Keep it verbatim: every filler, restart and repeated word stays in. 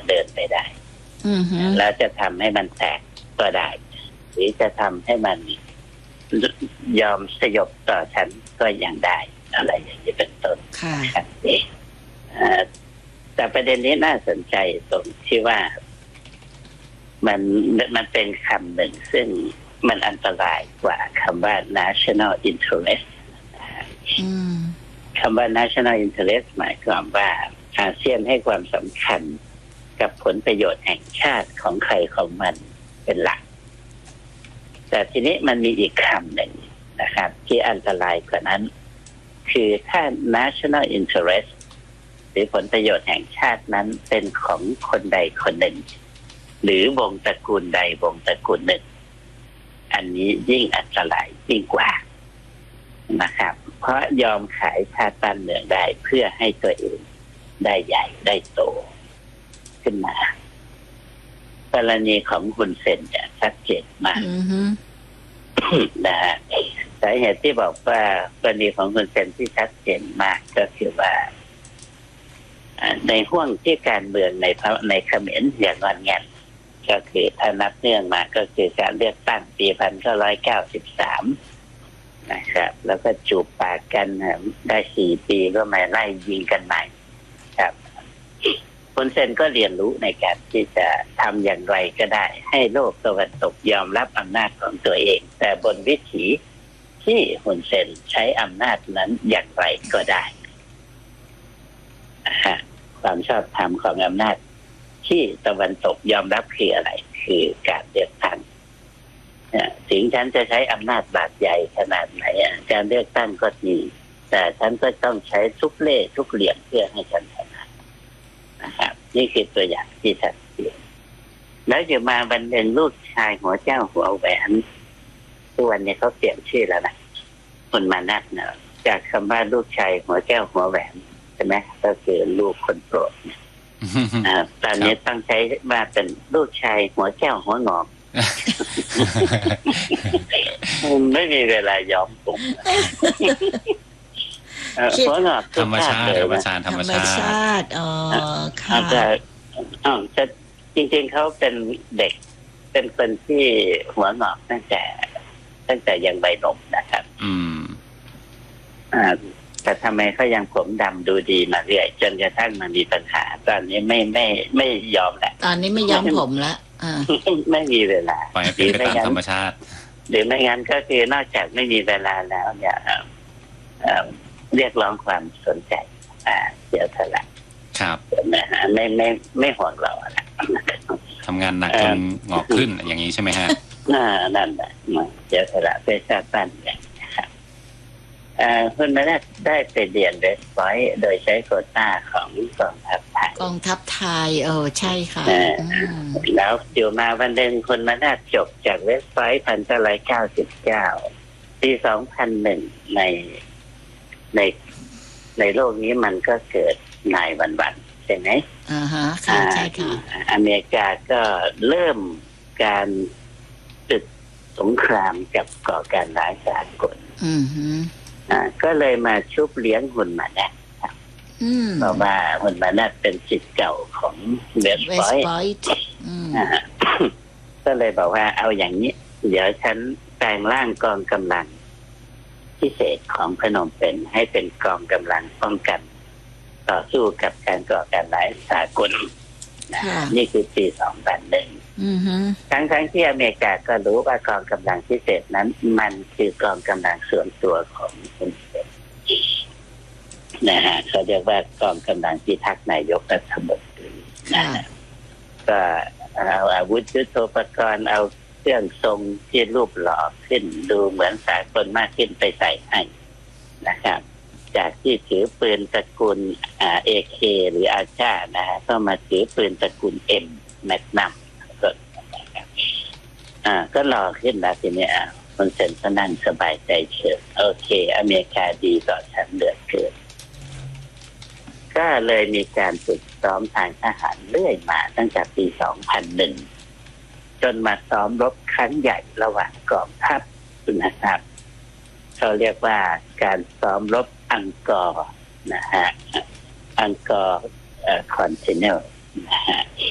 เดินไปได้แล้วจะทำให้มันแตกก็ได้หรือจะทำให้มันยอมสยบต่อฉันก็ยังได้อะไรอย่างนี้เป็นต้นครับแต่ประเด็นนี้น่าสนใจตรงที่ว่ามันมันเป็นคำหนึ่งซึ่งมันอันตรายกว่าคำว่า national interest คำว่า national interest หมายความว่าอาเซียนให้ความสำคัญกับผลประโยชน์แห่งชาติของใครของมันเป็นหลักแต่ทีนี้มันมีอีกคำหนึ่งนะครับที่อันตรายกว่านั้นคือถ้า national interest หรือผลประโยชน์แห่งชาตินั้นเป็นของคนใดคนหนึ่งหรือวงตระกูลใดวงตระกูลหนึ่งอันนี้ยิ่งอันตรายยิ่งกว่านะครับเพราะยอมขายชาติบ้านเมืองได้เพื่อให้ตัวเองได้ใหญ่ได้โตขึ้นมากรณีของคุณเซนเนี่ยชัดเจนมากนะฮะสาเหตุที่บอกว่ากรณีของคุณเซนที่ชัดเจนมากก็คือว่าในห่วงที่การเมืองในในเขมรอย่างงอนแงนก็คือถ้านับเนื่องมาก็คือการเลือกตั้งปีหนึ่งพันเก้าร้อยเก้าสิบสามนะครับแล้วก็จูบปากกันได้สี่ปีก็มาไล่ยิงกันใหม่ครับคุณเซนก็เรียนรู้ในการที่จะทำอย่างไรก็ได้ให้โลกตะวันตกยอมรับอำนาจของตัวเองแต่บนวิถีที่คุณเซนใช้อำนาจนั้นอย่างไรก็ได้ความชอบธรรมของอำนาจที่ตะวันตกยอมรับคืออะไรคือการเลือกตั้งถึงฉันจะใช้อำนาจบาดใหญ่ขนาดไหนการเลือกตั้งก็ดีแต่ฉันก็ต้องใช้ทุกเล่ห์ทุกเหลี่ยมเพื่อให้ฉันชนะนะครับนี่คือตัวอย่างที่ชัดเจนแล้วจะมาวันหนึ่งลูกชายหัวเจ้าหัวแหวนตัวนี้เขาเปลี่ยนชื่อแล้วนะคนมานัดเนอะจากคำว่าลูกชายหัวแก้วหัวแหวนใช่ไหมก็คือลูกคนโปรดตอนนี้ต้องใช้ว่าเป็นลูกชายหัวแก้วหัวงอกไม่มีเวลาย้อมผมหัวงอกธรรมชาติธรรมชาติธรรมชาติอ๋อค่ะแต่อ๋อจะจริงๆเขาเป็นเด็กเป็นคนที่หัวงอกตั้งแต่ตั้งแต่ยังใบหนุ่มนะครับอืมอ่าแต่ทำไมเขายังผมดำดูดีมาเรื่อยจนกระทั่งมันมีปัญหาตอนนี้ไม่ไม่ไม่ยอมแหละตอนนี้ไม่ยอมผมละอ่าไม่มีเวลาปล่อยเป็นไปตามธรรมชาติหรือไม่งั้นก็คือนอกจากไม่มีเวลาแล้วเนี่ยเรียกร้องความสนใจอ่าเสียสละครับนะฮะไม่ไม่ไม่ห่วงเราละทำงานหนักจนงอกขึ้นอย่างนี้ใช่ไหมฮะน่านั่นแหละเสียสละเพื่อชาติบ้านเมืองคุณแม่ได้ไปเรียนเวสต์พอยต์โดยใช้โควต้าของกองทัพไทยกองทัพไทยเออใช่ค่ะแล้วอยู่มาวันหนึ่งคุณแม่จบจากเวสต์พอยต์พันเก้าร้อยเก้าสิบเก้าปีสองพันหนึ่งในในในโลกนี้มันก็เกิดนายวันวันใช่ไหมอ่าฮะใช่ใช่ค่ะอเมริกาก็เริ่มการจุดสงครามกับก่อการร้ายสากลอือฮึอ่าก็เลยมาชุบเลี้ยงหุ่นมาแนทเพราะว่าหุ่นมาแนทเป็นศิษย์เก่าของเวสต์พอยต์ก็เลยบอกว่าเอาอย่างนี้เดี๋ยวฉันแปลงร่างกองกำลังพิเศษของพนมเปญให้เป็นกองกำลังป้องกันต่อสู้กับการก่อการร้ายสากลนี่คือปีสองพันหนึ่งทั้งทั้งที่อเมริกาก็รู้ว่ากองกำลังพิเศษนั้นมันคือกองกำลังส่วนตัวของคุณเซนนะฮะเขาเรียกว่ากองกำลังพิทักษ์นายกรัฐมนตรีนะฮะก็เอาอาวุธยุทโธปกรณ์เอาเครื่องทรงที่รูปหล่อขึ้นดูเหมือนสากลมากขึ้นไปใส่ให้นะครับจากที่ถือปืนตระกูลอ่า เอ เค หรืออาชานะฮะก็มาถือปืนตระกูล M แมกนัมอ่าก็รอขึ้นแล้วทีนี้อ่ะคนเซนก็นั่งสบายใจเฉยโอเคอเมริกาดีต่อฉันเหลือเกินก็เลยมีการฝึกซ้อมทางทหารเรื่อยมาตั้งแต่ปีสองพันหนึ่งจนมาซ้อมรบครั้งใหญ่ระหว่างกองทัพนะครับเขาเรียกว่าการซ้อมรบอังกอร์นะฮะอังกอร์เอ่อคอนติเนลนะฮะ